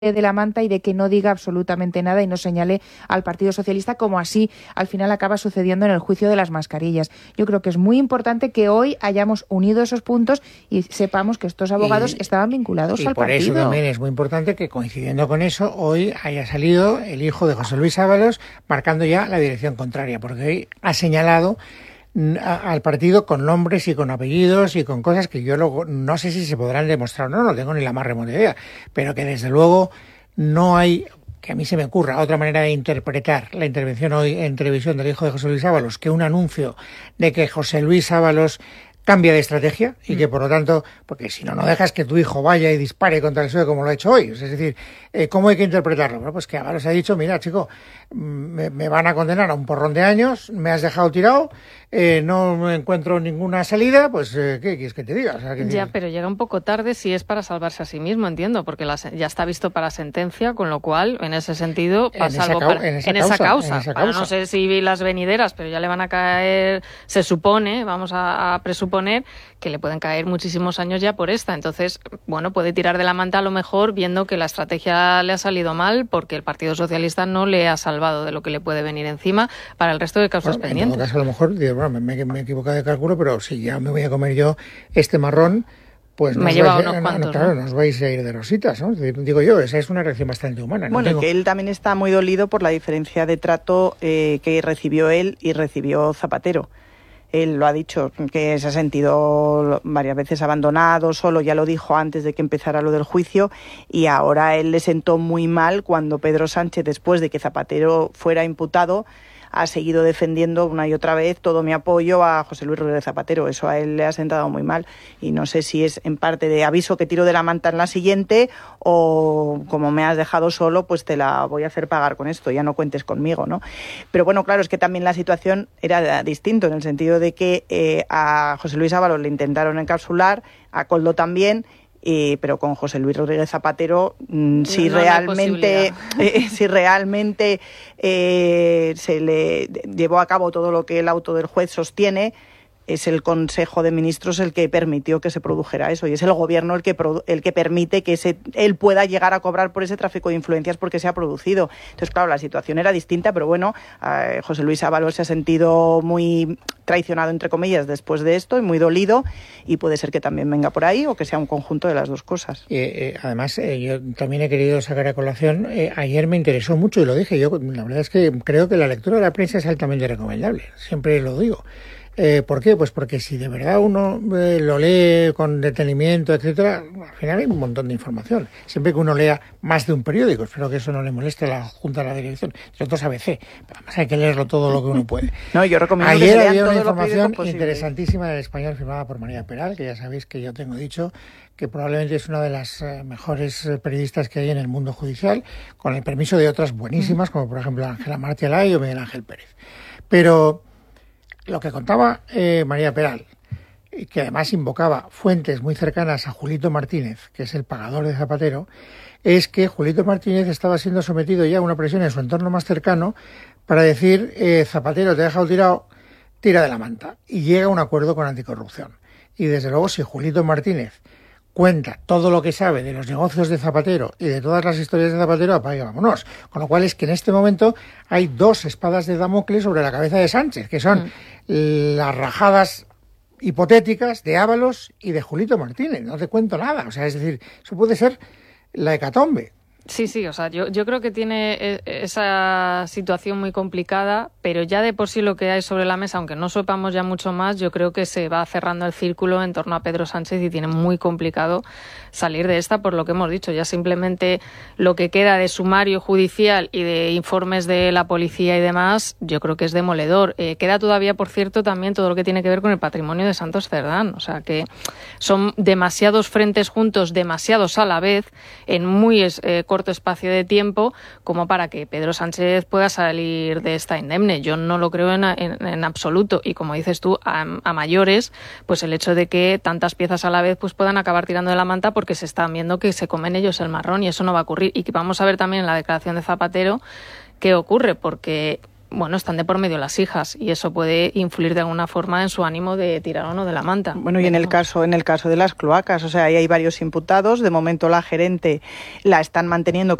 de la manta y de que no diga absolutamente nada y no señale al Partido Socialista, como así al final acaba sucediendo en el juicio de las mascarillas. Yo creo que es muy importante que hoy hayamos unido esos puntos y sepamos que estos abogados estaban vinculados al partido. Y por eso también es muy importante que, coincidiendo con eso, hoy haya salido el hijo de José Luis Ábalos marcando ya la dirección contraria, porque hoy ha señalado al partido con nombres y con apellidos y con cosas que yo luego no sé si se podrán demostrar o no tengo ni la más remota idea, pero que desde luego no hay, que a mí se me ocurra otra manera de interpretar la intervención hoy en televisión del hijo de José Luis Ábalos que un anuncio de que José Luis Ábalos cambia de estrategia y que por lo tanto, porque si no, no dejas que tu hijo vaya y dispare contra el PSOE como lo ha hecho hoy. Es decir, ¿cómo hay que interpretarlo? Bueno, pues que Ábalos ha dicho, mira chico, me van a condenar a un porrón de años, me has dejado tirado, no encuentro ninguna salida, pues ¿qué quieres que te diga? O sea, ya, pero llega un poco tarde si es para salvarse a sí mismo, entiendo, porque ya está visto para sentencia, con lo cual, en ese sentido, pasa algo en esa causa. No sé si las venideras, pero ya le van a caer, se supone, vamos a presuponer, que le pueden caer muchísimos años ya por esta. Entonces, bueno, puede tirar de la manta a lo mejor viendo que la estrategia le ha salido mal porque el Partido Socialista no le ha salvado de lo que le puede venir encima para el resto de causas pendientes. En todo caso, a lo mejor, me he equivocado de cálculo, pero si ya me voy a comer yo este marrón, pues me lleva unos cuantos, claro, nos vais a ir de rositas, ¿no? Digo yo, esa es una reacción bastante humana. Bueno, que él también está muy dolido por la diferencia de trato que recibió él y recibió Zapatero. Él lo ha dicho, que se ha sentido varias veces abandonado, solo, ya lo dijo antes de que empezara lo del juicio, y ahora él le sentó muy mal cuando Pedro Sánchez, después de que Zapatero fuera imputado, ha seguido defendiendo una y otra vez todo mi apoyo a José Luis Rodríguez Zapatero. Eso a él le ha sentado muy mal y no sé si es en parte de aviso que tiro de la manta en la siguiente o como me has dejado solo, pues te la voy a hacer pagar con esto, ya no cuentes conmigo, ¿no? Pero bueno, claro, es que también la situación era distinto en el sentido de que a José Luis Ábalos le intentaron encapsular, a Koldo también, pero con José Luis Rodríguez Zapatero, si realmente se le llevó a cabo todo lo que el auto del juez sostiene, es el Consejo de Ministros el que permitió que se produjera eso y es el Gobierno el que permite que él pueda llegar a cobrar por ese tráfico de influencias porque se ha producido. Entonces, claro, la situación era distinta, pero bueno, José Luis Ábalos se ha sentido muy traicionado, entre comillas, después de esto y muy dolido y puede ser que también venga por ahí o que sea un conjunto de las dos cosas. Además, yo también he querido sacar a colación, ayer me interesó mucho y lo dije, yo la verdad es que creo que la lectura de la prensa es altamente recomendable, siempre lo digo. ¿Por qué? Pues porque si de verdad uno lo lee con detenimiento, etcétera, al final hay un montón de información. Siempre que uno lea más de un periódico, espero que eso no le moleste a la Junta de la Dirección. Nosotros ABC, pero además hay que leerlo todo lo que uno puede. No, yo recomiendo ayer que se lean había una todo información lo interesantísima en el Español firmada por María Peral, que ya sabéis que yo tengo dicho que probablemente es una de las mejores periodistas que hay en el mundo judicial, con el permiso de otras buenísimas, como por ejemplo Ángela Martialay o Miguel Ángel Pérez. Pero lo que contaba María Peral, que además invocaba fuentes muy cercanas a Julito Martínez, que es el pagador de Zapatero, es que Julito Martínez estaba siendo sometido ya a una presión en su entorno más cercano para decir Zapatero te ha dejado tirado, tira de la manta. Y llega a un acuerdo con Anticorrupción. Y desde luego si Julito Martínez cuenta todo lo que sabe de los negocios de Zapatero y de todas las historias de Zapatero, apaga y vámonos. Con lo cual es que en este momento hay dos espadas de Damocles sobre la cabeza de Sánchez, que son las rajadas hipotéticas de Ábalos y de Julito Martínez. No te cuento nada. O sea, es decir, eso puede ser la hecatombe. Sí, o sea, yo creo que tiene esa situación muy complicada, pero ya de por sí lo que hay sobre la mesa, aunque no sepamos ya mucho más, yo creo que se va cerrando el círculo en torno a Pedro Sánchez y tiene muy complicado salir de esta por lo que hemos dicho. Ya simplemente lo que queda de sumario judicial y de informes de la policía y demás, yo creo que es demoledor. Queda todavía, por cierto, también todo lo que tiene que ver con el patrimonio de Santos Cerdán. O sea, que son demasiados frentes juntos, demasiados a la vez, en muy corto espacio de tiempo como para que Pedro Sánchez pueda salir de esta indemne. Yo no lo creo en absoluto y como dices tú, a mayores, pues el hecho de que tantas piezas a la vez pues puedan acabar tirando de la manta porque se están viendo que se comen ellos el marrón y eso no va a ocurrir y que vamos a ver también en la declaración de Zapatero qué ocurre porque bueno, están de por medio las hijas y eso puede influir de alguna forma en su ánimo de tirar o no de la manta. Bueno, y en el caso de las cloacas, o sea, ahí hay varios imputados. De momento la gerente la están manteniendo